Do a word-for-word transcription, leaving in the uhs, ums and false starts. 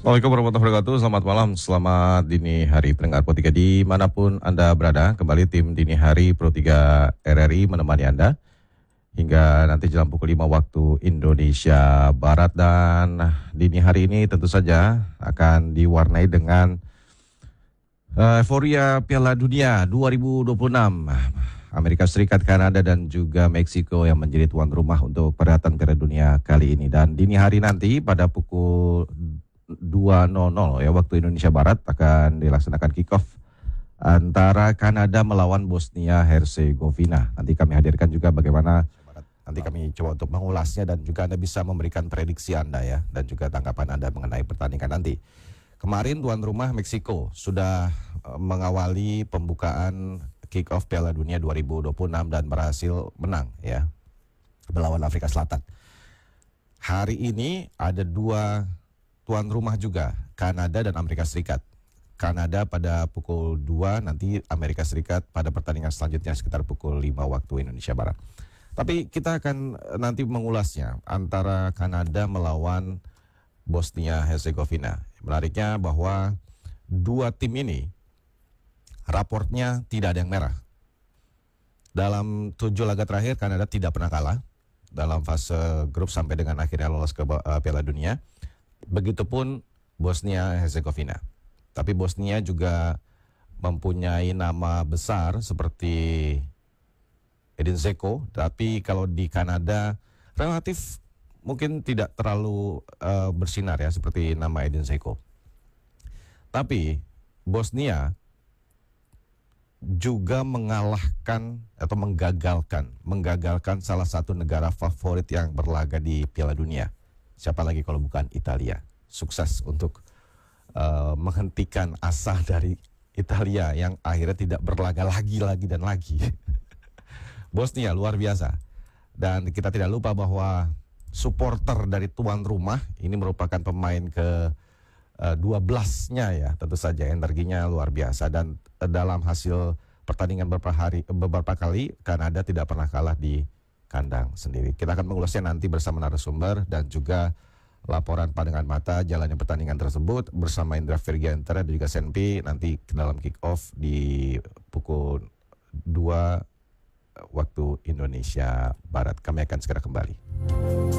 Assalamualaikum warahmatullahi wabarakatuh. Selamat malam, selamat dini hari pendengar Pro tiga dimanapun Anda berada. Kembali tim dini hari Pro tiga R R I menemani Anda hingga nanti jam pukul lima waktu Indonesia Barat. Dan dini hari ini tentu saja akan diwarnai dengan uh, euforia Piala Dunia dua ribu dua puluh enam. Amerika Serikat, Kanada, dan juga Meksiko yang menjadi tuan rumah untuk perhelatan Piala Dunia kali ini. Dan dini hari nanti pada pukul dua nol nol ya waktu Indonesia Barat akan dilaksanakan kick-off antara Kanada melawan Bosnia Herzegovina. Nanti kami hadirkan juga bagaimana, nanti kami coba untuk mengulasnya dan juga Anda bisa memberikan prediksi Anda ya, dan juga tanggapan Anda mengenai pertandingan nanti. Kemarin tuan rumah Meksiko sudah mengawali pembukaan kick-off Piala Dunia dua ribu dua puluh enam dan berhasil menang ya melawan Afrika Selatan. Hari ini ada dua tuan rumah juga, Kanada dan Amerika Serikat. Kanada pada pukul dua, nanti Amerika Serikat pada pertandingan selanjutnya sekitar pukul lima waktu Indonesia Barat. Tapi kita akan nanti mengulasnya antara Kanada melawan Bosnia Herzegovina. Menariknya bahwa dua tim ini raportnya tidak ada yang merah. Dalam tujuh laga terakhir Kanada tidak pernah kalah dalam fase grup sampai dengan akhirnya lolos ke uh, Piala Dunia. Begitupun Bosnia Herzegovina. Tapi Bosnia juga mempunyai nama besar seperti Edin Dzeko, tapi kalau di Kanada relatif mungkin tidak terlalu uh, bersinar ya seperti nama Edin Dzeko. Tapi Bosnia juga mengalahkan atau menggagalkan menggagalkan salah satu negara favorit yang berlaga di Piala Dunia. Siapa lagi kalau bukan Italia. Sukses untuk uh, menghentikan asa dari Italia yang akhirnya tidak berlaga lagi, lagi, dan lagi. Bosnia luar biasa. Dan kita tidak lupa bahwa supporter dari tuan rumah ini merupakan pemain ke uh, dua belas-nya ya. Tentu saja energinya luar biasa. Dan uh, dalam hasil pertandingan beberapa, hari, beberapa kali, Kanada tidak pernah kalah di kandang sendiri. Kita akan mengulasnya nanti bersama narasumber dan juga laporan pandangan mata jalannya pertandingan tersebut bersama Indra Virgiantara dan juga Senpi nanti dalam kick off di pukul dua waktu Indonesia Barat. Kami akan segera kembali.